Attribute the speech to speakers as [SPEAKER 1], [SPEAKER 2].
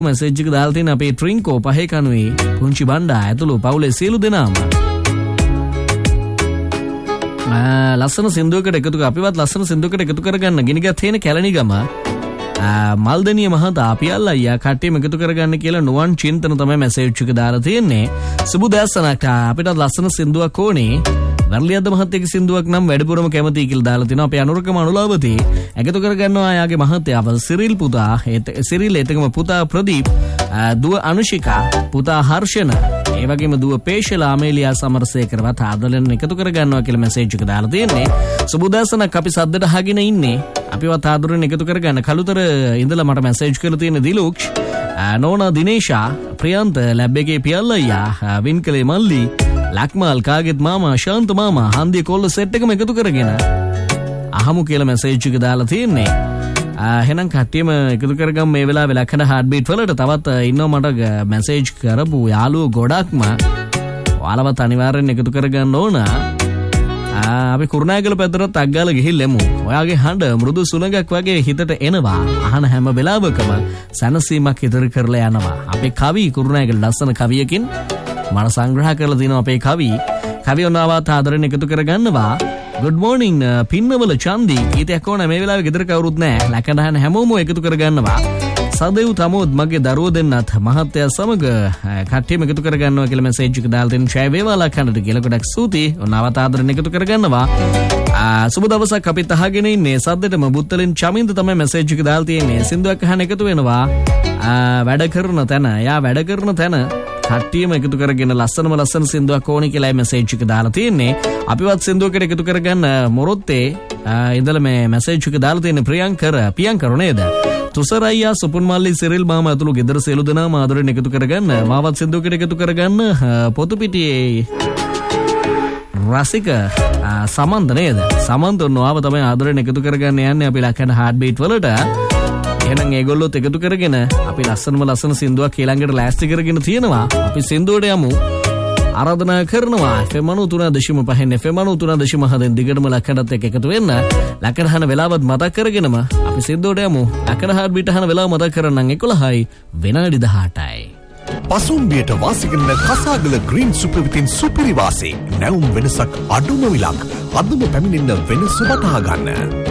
[SPEAKER 1] Message එක දාලා තියෙන අපේ ට්‍රින්කෝ පහේ කනුවේ පුංචි බණ්ඩා ඇතුළු පවුලේ සියලු දෙනාම ලස්සන සින්දුවකට එකතු අපිවත් ලස්සන සින්දුවකට එකතු කරගන්න ගිනිගත් හේන කැලණිගම මල්දනිය මහතා අපියල් අයියා කට්ටියම එකතු කරගන්න කියලා නුවන් චින්තන තමයි මෙසේජ් එක දාලා තියෙන්නේ. සුබ දැසනක් අපිට ලස්සන සින්දුවක් ඕනේ. වර්ලියද්ද මහත්තයාගේ සින්දුවක් නම් වැඩිපුරම කැමතියි කියලා දාලා තිනවා. අපේ අනුරකම අනුලාවතී එකතු කරගන්නවා ආයාගේ මහත්තයාව සිරිල් පුතා සිරිල් එතකම පුතා ප්‍රදීප් දුව අනුෂිකා පුතා හර්ෂණ ඒ වගේම දුව පේෂලා අමේලියා සමරසේකරවත් ආදලෙන් එකතු කරගන්නවා කියලා මෙසේජ් එක දාලා තියෙන්නේ. සුබ දැසනක් අපි සද්දට අහගෙන ඉන්නේ. අපිවත් ආදරෙන් එකතු කරගන්න කලුතර ඉඳලා මට මෙසේජ් කරලා තියෙන දිලුක්ෂ් නෝනා දිනේෂා ප්‍රියන්ත ලැබ් එකේ පියල්ල අයියා වින්කලේ මල්ලි ලක්මල් කාගෙත් මාමා ශාන්ත මාමා හන්දිය කොල්ල සෙට් එකම එකතු කරගෙන අහමු කියලා මෙසේජ් එක දාලා තියෙන්නේ. එහෙනම් කට්ටියම එකතු කරගමු මේ වෙලාවේ ලක්ෂණ හાર્ට් බීට් වලට. තවත් ඉන්නවා මට මෙසේජ් කරපු යාළුවෝ ගොඩක්ම. ඔයාලවත් අනිවාර්යෙන් එකතු කරගන්න ඕන. අපි කුරුණෑගල පැත්තට අග්ගාල ගිහිල්ලෙමු. ඔයාගේ හඬ මෘදු සුළඟක් වගේ හිතට එනවා. අහන හැම වෙලාවකම සනසීමක් ඉදිරි කරලා යනවා. අපේ කවි කුරුණෑගල ලස්සන කවියකින් මම සංග්‍රහ කරලා දිනවා අපේ කවි ඔන්නවත් ආදරෙන් එකතු කරගන්නවා. good morning පින්නවල චන්දි ගීතයක් ඕන මේ වෙලාවේ ගෙදර කවුරුත් නැහැ. ලකඩහන හැමෝම එකතු කරගන්නවා. සදෙව් තමෝත් මගේ දරුවෝ දෙන්නත් මහත්තයා සමග කට්ටියම එකතු කරගන්නවා කියලා මෙසේජ් එක දාලා දෙන්න ෂයි වේවා ලකඩට කියලා ගොඩක් ස්තුතියි. ඔන්නවත් ආදරෙන් එකතු කරගන්නවා. සුබ දවසක් අපිත් අහගෙන ඉන්නේ සද්දෙටම බුත්තලින් චමින්ද තමයි මෙසේජ් එක දාලා තියෙන්නේ. සින්දුවක් අහන්න එකතු වෙනවා. වැඩ කරන තැන කට්ටියම එකතු කරගෙන ලස්සන සින්දුවක් ඕනේ කියලා මෙසේජ් එක දාලා තියෙන්නේ. අපිවත් සින්දුවකට එකතු කරගන්න මොරොත්තේ ඉඳලා මේ මෙසේජ් එක දාලා තියෙන්නේ පියංකර නේද? තුසර අයියා සුපුන් මල්ලි සිරිල් මාමා ඇතුළු ගෙදර සියලු දෙනාම ආදරෙන් එකතු කරගන්න. මාවත් සින්දුවකට එකතු කරගන්න පොතුපිටියේ රසික සමන්ත නේද? සමන්ත ඔන්නෝව තමයි ආදරෙන් එකතු කරගන්න යන්නේ අපි ලක්ෂණ හાર્ට් බීට් වලට. එහෙනම් ඒගොල්ලොත් එකතු කරගෙන අපි ලස්සන සින්දුවක් ඊළඟට ලෑස්ති කරගෙන තියෙනවා. අපි සින්දුවට යමු. ආරාධනා කරනවා FM 93.5 FM 93.7 දිගටම ලක්කඩත් එක්ක එකතු වෙන්න. ලක්කඩ හන වෙලාවත් මතක් කරගෙනම අපි සින්දුවට යමු. ලක්කඩ හાર્ට් බීට් හන වෙලාව මතක් කරන්නම් 11යි විනාඩි 18යි.
[SPEAKER 2] පසුම්බියට වාසිකරන කසාගල ග්‍රීන් සුපර් විතින් සුපිරි වාසී නැවුම් වෙනසක් අඩුම විලක් අදම පැමිණෙන්න වෙනස වටහා ගන්න.